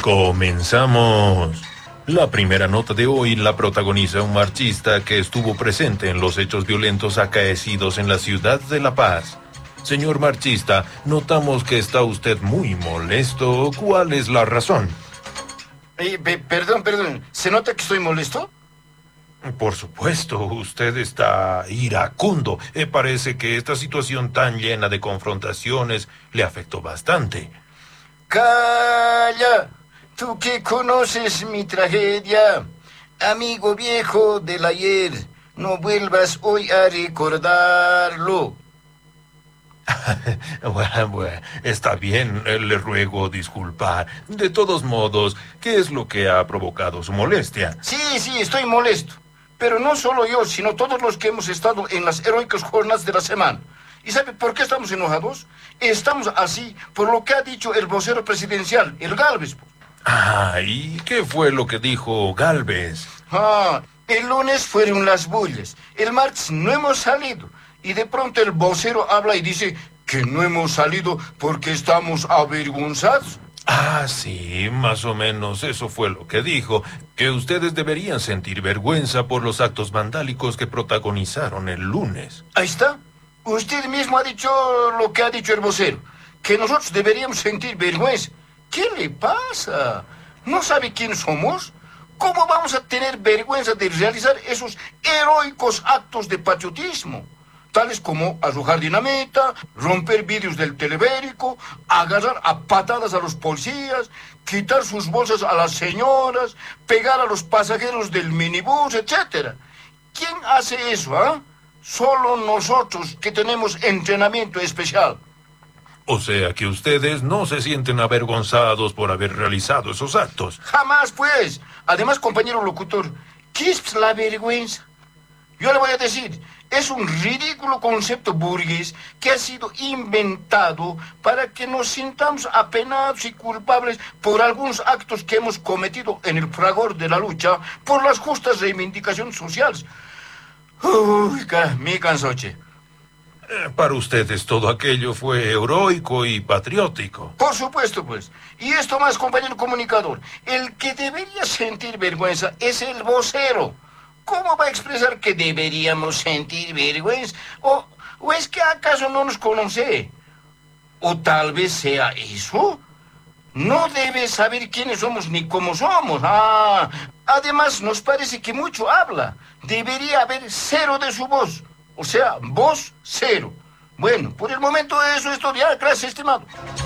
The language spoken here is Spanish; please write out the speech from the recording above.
Comenzamos. La primera nota de hoy la protagoniza un marchista que estuvo presente en los hechos violentos acaecidos en la ciudad de La Paz. Señor marchista, notamos que está usted muy molesto. ¿Cuál es la razón? Perdón. ¿Se nota que estoy molesto? Por supuesto, usted está iracundo. Parece que esta situación tan llena de confrontaciones le afectó bastante. ¡Calla! Tú que conoces mi tragedia, amigo viejo del ayer, no vuelvas hoy a recordarlo. Bueno, está bien, le ruego disculpar. De todos modos, ¿qué es lo que ha provocado su molestia? Sí, estoy molesto. Pero no solo yo, sino todos los que hemos estado en las heroicas jornadas de la semana. ¿Y sabe por qué estamos enojados? Estamos así por lo que ha dicho el vocero presidencial, el Gálvez. ¿Y qué fue lo que dijo Gálvez? El lunes fueron las bullas. El martes no hemos salido. Y de pronto el vocero habla y dice que no hemos salido porque estamos avergonzados. Sí, más o menos eso fue lo que dijo, que ustedes deberían sentir vergüenza por los actos vandálicos que protagonizaron el lunes. Ahí está. Usted mismo ha dicho lo que ha dicho el vocero, que nosotros deberíamos sentir vergüenza. ¿Qué le pasa? ¿No sabe quién somos? ¿Cómo vamos a tener vergüenza de realizar esos heroicos actos de patriotismo? Tales como arrojar dinamita, romper vidrios del teleférico, agarrar a patadas a los policías, quitar sus bolsas a las señoras, pegar a los pasajeros del minibús, etc. ¿Quién hace eso, Solo nosotros que tenemos entrenamiento especial. O sea que ustedes no se sienten avergonzados por haber realizado esos actos. Jamás, pues. Además, compañero locutor, ¿qué es la vergüenza? Yo le voy a decir, es un ridículo concepto burgués que ha sido inventado para que nos sintamos apenados y culpables por algunos actos que hemos cometido en el fragor de la lucha por las justas reivindicaciones sociales. Uy, me cansoche. Para ustedes todo aquello fue heroico y patriótico. Por supuesto, pues. Y esto más, compañero comunicador, el que debería sentir vergüenza es el vocero. ¿Cómo va a expresar que deberíamos sentir vergüenza? ¿O es que acaso no nos conoce? ¿O tal vez sea eso? No debe saber quiénes somos ni cómo somos. Además, nos parece que mucho habla. Debería haber cero de su voz. O sea, voz cero. Bueno, por el momento eso es todo. Ya, gracias, estimado.